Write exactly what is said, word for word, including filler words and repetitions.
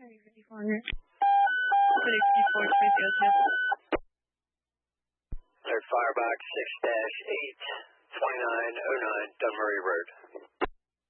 fifty-four, fifty-four, twenty zero two. Third Fireback six dash eight, twenty-nine oh nine Dunmurray Road.